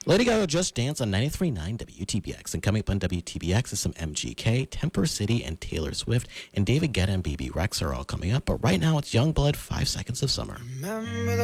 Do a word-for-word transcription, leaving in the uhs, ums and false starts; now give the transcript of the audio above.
Lady Gaga Just Dance on ninety-three point nine W T B X. And coming up on W T B X is some M G K, Temper City, and Taylor Swift. And David Guetta and B B Rex are all coming up. But right now it's Youngblood, Five Seconds of Summer. Remember